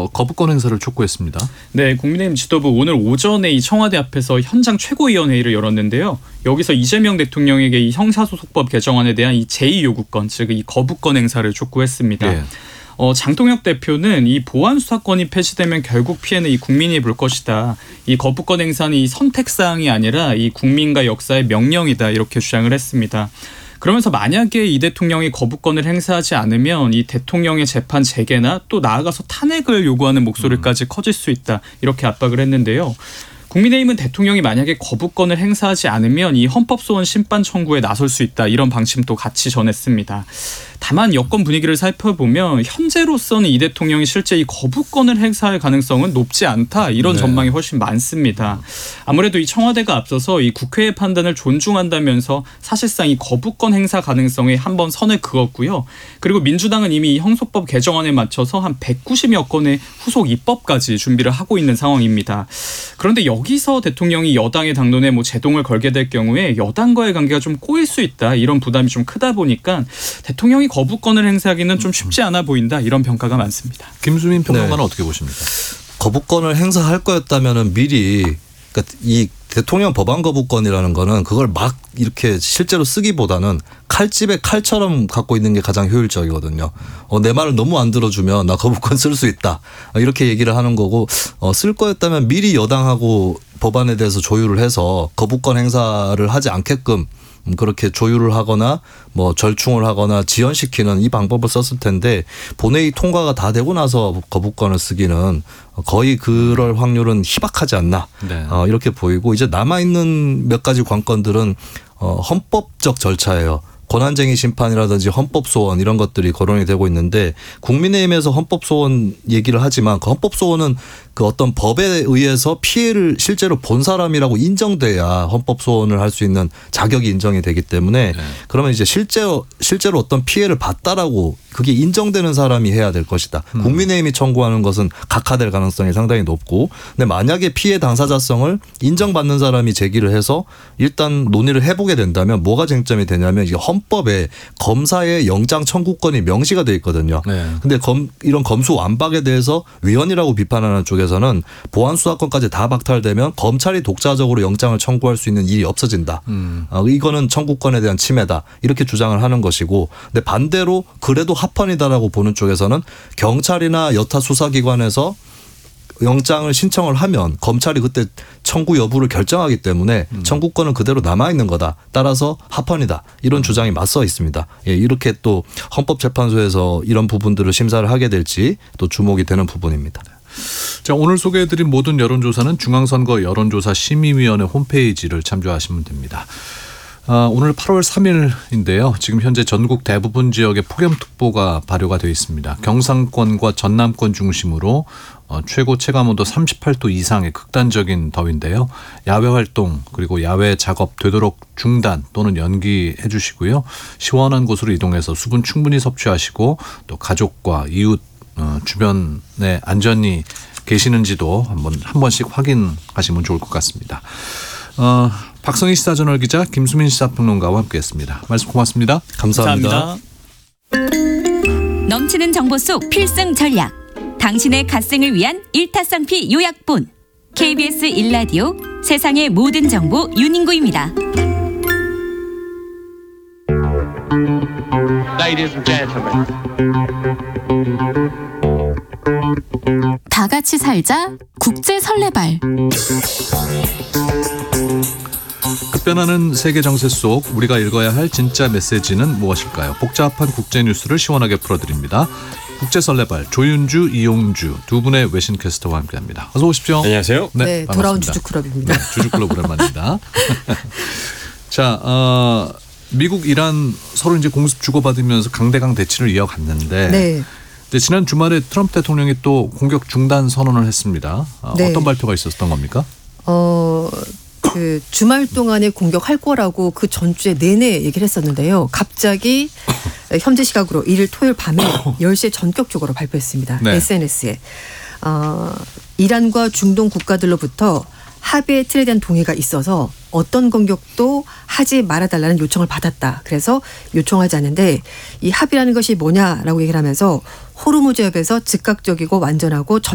거부권 행사를 촉구했습니다. 네, 국민의힘 지도부 오늘 오전에 이 청와대 앞에서 현장 최고위원회의를 열었는데요. 여기서 이재명 대통령에게 이 형사소송법 개정안에 대한 이 제2요구권, 즉 이 거부권 행사를 촉구했습니다. 네. 장동혁 대표는 이 보안 수사권이 폐지되면 결국 피해는 이 국민이 볼 것이다. 이 거부권 행사는 이 선택사항이 아니라 이 국민과 역사의 명령이다. 이렇게 주장을 했습니다. 그러면서 만약에 이 대통령이 거부권을 행사하지 않으면 이 대통령의 재판 재개나 또 나아가서 탄핵을 요구하는 목소리까지 커질 수 있다. 이렇게 압박을 했는데요. 국민의힘은 대통령이 만약에 거부권을 행사하지 않으면 이 헌법소원 심판 청구에 나설 수 있다. 이런 방침도 같이 전했습니다. 다만 여권 분위기를 살펴보면 현재로서는 이 대통령이 실제 이 거부권을 행사할 가능성은 높지 않다. 이런 전망이 훨씬 많습니다. 아무래도 이 청와대가 앞서서 이 국회의 판단을 존중한다면서 사실상 이 거부권 행사 가능성에 한번 선을 그었고요. 그리고 민주당은 이미 이 형소법 개정안에 맞춰서 한 190여 건의 후속 입법까지 준비를 하고 있는 상황입니다. 그런데 여기서 대통령이 여당의 당론에 제동을 걸게 될 경우에 여당과의 관계가 좀 꼬일 수 있다. 이런 부담이 좀 크다 보니까 대통령이 거부권을 행사하기는 좀 쉽지 않아 보인다. 이런 평가가 많습니다. 김수민 평론가는 어떻게 보십니까? 거부권을 행사할 거였다면 미리 그러니까 이 대통령 법안 거부권이라는 거는 그걸 막 이렇게 실제로 쓰기보다는 칼집에 칼처럼 갖고 있는 게 가장 효율적이거든요. 내 말을 너무 안 들어주면 나 거부권 쓸 수 있다. 이렇게 얘기를 하는 거고 쓸 거였다면 미리 여당하고 법안에 대해서 조율을 해서 거부권 행사를 하지 않게끔 그렇게 조율을 하거나 절충을 하거나 지연시키는 이 방법을 썼을 텐데 본회의 통과가 다 되고 나서 거부권을 쓰기는 거의 그럴 확률은 희박하지 않나. 네. 이렇게 보이고 이제 남아있는 몇 가지 관건들은 헌법적 절차예요. 권한쟁의 심판이라든지 헌법소원 이런 것들이 거론이 되고 있는데 국민의힘에서 헌법소원 얘기를 하지만 그 헌법소원은 그 어떤 법에 의해서 피해를 실제로 본 사람이라고 인정돼야 헌법소원을 할 수 있는 자격이 인정이 되기 때문에 그러면 이제 실제로 어떤 피해를 봤다라고 그게 인정되는 사람이 해야 될 것이다. 국민의힘이 청구하는 것은 각하될 가능성이 상당히 높고 근데 만약에 피해 당사자성을 인정받는 사람이 제기를 해서 일단 논의를 해보게 된다면 뭐가 쟁점이 되냐면 이게 헌법에 검사의 영장 청구권이 명시가 돼 있거든요. 근데 이런 검수 완박에 대해서 위헌이라고 비판하는 쪽에서는 보안 수사권까지 다 박탈되면 검찰이 독자적으로 영장을 청구할 수 있는 일이 없어진다. 이거는 청구권에 대한 침해다. 이렇게 주장을 하는 것이고 근데 반대로 그래도 합헌이다라고 보는 쪽에서는 경찰이나 여타 수사기관에서 영장을 신청을 하면 검찰이 그때 청구 여부를 결정하기 때문에 청구권은 그대로 남아있는 거다. 따라서 합헌이다. 이런 주장이 맞서 있습니다. 이렇게 또 헌법재판소에서 이런 부분들을 심사를 하게 될지 또 주목이 되는 부분입니다. 자, 오늘 소개해드린 모든 여론조사는 중앙선거 여론조사 심의위원회 홈페이지를 참조하시면 됩니다. 오늘 8월 3일인데요. 지금 현재 전국 대부분 지역에 폭염특보가 발효가 되어 있습니다. 경상권과 전남권 중심으로 최고 체감온도 38도 이상의 극단적인 더위인데요. 야외 활동 그리고 야외 작업 되도록 중단 또는 연기해 주시고요. 시원한 곳으로 이동해서 수분 충분히 섭취하시고 또 가족과 이웃 주변에 안전히 계시는지도 한 번씩 확인하시면 좋을 것 같습니다. 박성희 시사저널 기자 김수민 시사평론가와 함께했습니다. 말씀 고맙습니다. 감사합니다. 넘치는 정보 속 필승 전략. 당신의 갓생을 위한 일타쌍피 요약본. KBS 1라디오 세상의 모든 정보 윤인구입니다. Ladies and gentlemen. 다 같이 살자 국제 설레발. 급변하는 세계 정세 속 우리가 읽어야 할 진짜 메시지는 무엇일까요? 복잡한 국제 뉴스를 시원하게 풀어드립니다. 국제 설레발 조윤주, 이용주 두 분의 외신 캐스터와 함께합니다. 어서 오십시오. 안녕하세요. 네, 돌아온 주주클럽입니다. 네, 주주클럽 오랜만입니다. 자, 미국, 이란 서로 이제 공습 주고받으면서 강대강 대치를 이어갔는데, 네. 근데 지난 주말에 트럼프 대통령이 또 공격 중단 선언을 했습니다. 네. 어떤 발표가 있었던 겁니까? 그 주말 동안에 공격할 거라고 그 전주에 내내 얘기를 했었는데요. 갑자기 현재 시각으로 1일 토요일 밤에 10시에 전격적으로 발표했습니다. 네. SNS에. 이란과 중동 국가들로부터 합의의 틀에 대한 동의가 있어서 어떤 공격도 하지 말아달라는 요청을 받았다. 그래서 요청하지 않는데 이 합의라는 것이 뭐냐라고 얘기를 하면서 호르무즈협에서 즉각적이고 완전하고